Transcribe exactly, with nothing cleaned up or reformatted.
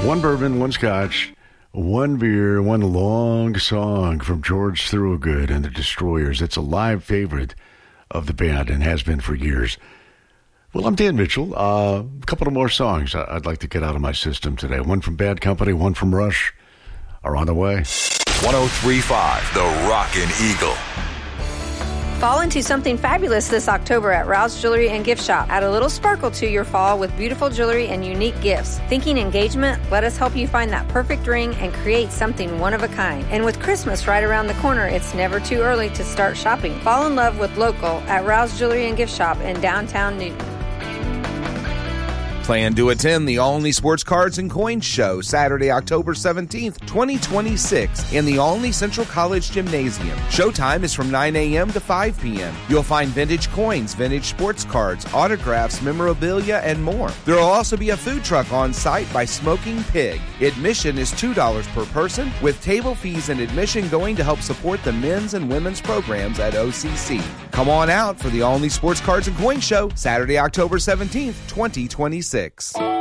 One bourbon, one scotch, one beer, one long song from George Thorogood and the Destroyers. It's a live favorite of the band and has been for years. Well, I'm Dan Mitchell. Uh, a couple of more songs I'd like to get out of my system today. One from Bad Company, one from Rush are on the way. one oh three point five, The Rockin' Eagle. Fall into something fabulous this October at Rouse Jewelry and Gift Shop. Add a little sparkle to your fall with beautiful jewelry and unique gifts. Thinking engagement? Let us help you find that perfect ring and create something one of a kind. And with Christmas right around the corner, it's never too early to start shopping. Fall in love with local at Rouse Jewelry and Gift Shop in downtown Newton. Plan to attend the Olney Sports Cards and Coins Show Saturday, October seventeenth, twenty twenty-six in the Olney Central College Gymnasium. Showtime is from nine a.m. to five p.m. You'll find vintage coins, vintage sports cards, autographs, memorabilia, and more. There will also be a food truck on site by Smoking Pig. Admission is two dollars per person, with table fees and admission going to help support the men's and women's programs at O C C. Come on out for the Olney Sports Cards and Coins Show Saturday, October seventeenth, twenty twenty-six.